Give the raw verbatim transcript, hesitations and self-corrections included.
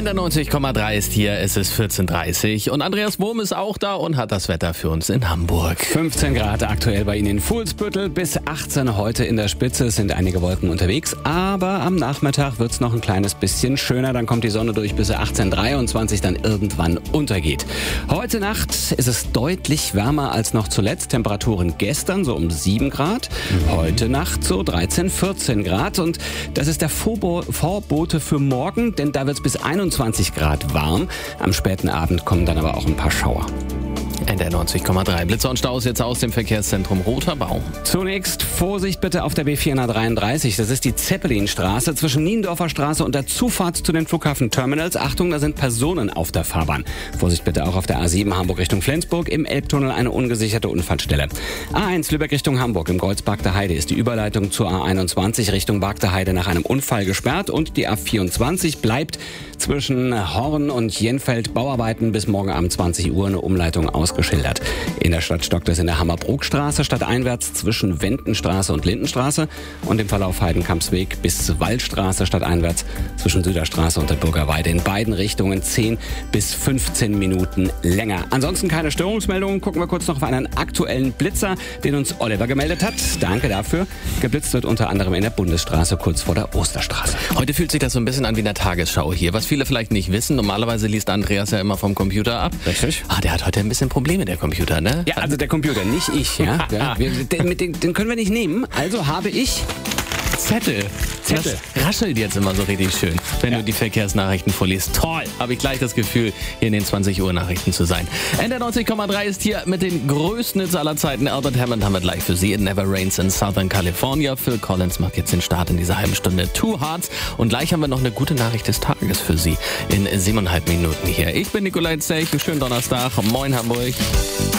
N D R neunzig Komma drei ist hier, es ist vierzehn Uhr dreißig und Andreas Wurm ist auch da und hat das Wetter für uns in Hamburg. fünfzehn Grad aktuell bei Ihnen in Fuhlsbüttel, bis achtzehn heute in der Spitze, es sind einige Wolken unterwegs, aber am Nachmittag wird es noch ein kleines bisschen schöner, dann kommt die Sonne durch, bis achtzehn Uhr dreiundzwanzig dann irgendwann untergeht. Heute Nacht ist es deutlich wärmer als noch zuletzt, Temperaturen gestern so um sieben Grad, mhm. heute Nacht so dreizehn, vierzehn Grad und das ist der Vorbo- Vorbote für morgen, denn da wird es bis einundzwanzig Grad warm. Am späten Abend kommen dann aber auch ein paar Schauer. N D R neunzig Komma drei. Blitzer und Staus jetzt aus dem Verkehrszentrum Roter Baum. Zunächst Vorsicht bitte auf der B vierhundertdreiunddreißig. Das ist die Zeppelinstraße zwischen Niendorfer Straße und der Zufahrt zu den Flughafenterminals. Achtung, da sind Personen auf der Fahrbahn. Vorsicht bitte auch auf der A sieben Hamburg Richtung Flensburg. Im Elbtunnel eine ungesicherte Unfallstelle. A eins Lübeck Richtung Hamburg. Im Kreuz-Bargter Heide ist die Überleitung zur A einundzwanzig Richtung Bargter Heide nach einem Unfall gesperrt. Und die A vierundzwanzig bleibt zwischen Horn und Jenfeld Bauarbeiten bis morgen Abend zwanzig Uhr eine Umleitung ausgeschildert. In der Stadt stockt es in der Hammerbrookstraße stadteinwärts zwischen Wendenstraße und Lindenstraße und im Verlauf Heidenkampsweg bis Waldstraße stadteinwärts zwischen Süderstraße und der Bürgerweide. In beiden Richtungen zehn bis fünfzehn Minuten länger. Ansonsten keine Störungsmeldungen. Gucken wir kurz noch auf einen aktuellen Blitzer, den uns Oliver gemeldet hat. Danke dafür. Geblitzt wird unter anderem in der Bundesstraße kurz vor der Osterstraße. Heute fühlt sich das so ein bisschen an wie eine Tagesschau hier. Was viele vielleicht nicht wissen, normalerweise liest Andreas ja immer vom Computer ab. Richtig. Ah, der hat heute ein bisschen Probleme, der Computer, ne? Ja, also der Computer, nicht ich. Ja? ja wir, den, mit den, den können wir nicht nehmen. Also habe ich Zettel. Zettel. Das raschelt jetzt immer so richtig schön, wenn ja. du die Verkehrsnachrichten vorliest. Toll, habe ich gleich das Gefühl, hier in den zwanzig Uhr Nachrichten zu sein. N D R neunzig Komma drei ist hier mit den größten Hits aller Zeiten. Albert Hammond haben wir gleich für Sie. It Never Rains in Southern California. Phil Collins macht jetzt den Start in dieser halben Stunde. Two Hearts. Und gleich haben wir noch eine gute Nachricht des Tages für Sie in siebeneinhalb Minuten hier. Ich bin Nikolai Zech. Schönen Donnerstag. Moin Hamburg.